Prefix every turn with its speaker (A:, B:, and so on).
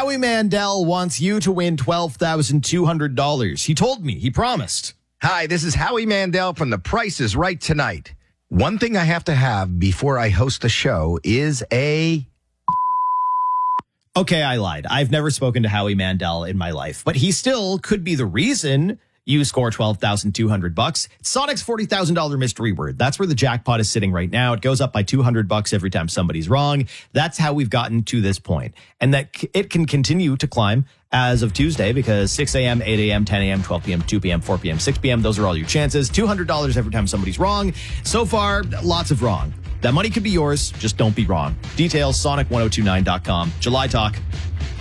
A: Howie Mandel wants you to win $12,200. He told me. He promised.
B: Hi, this is Howie Mandel from The Price is Right tonight. One thing I have to have before I host a show is a...
A: Okay, I lied. I've never spoken to Howie Mandel in my life, but he still could be the reason you score $12,200. It's Sonic's $40,000 mystery word. That's where the jackpot is sitting right now. It goes up by $200 every time somebody's wrong. That's how we've gotten to this point. And that it can continue to climb as of Tuesday because 6 a.m., 8 a.m., 10 a.m., 12 p.m., 2 p.m., 4 p.m., 6 p.m. Those are all your chances. $200 every time somebody's wrong. So far, lots of wrong. That money could be yours. Just don't be wrong. Details, sonic1029.com. July Talk.